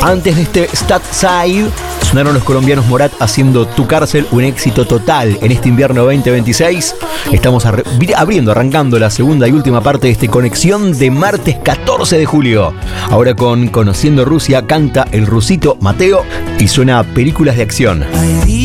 Antes de este Statside, sonaron los colombianos Morat haciendo Tu Cárcel, un éxito total en este invierno 2026. Estamos arrancando la segunda y última parte de esta conexión de martes 14 de julio. Ahora con Conociendo Rusia, canta el rusito Mateo y suena Películas de Acción.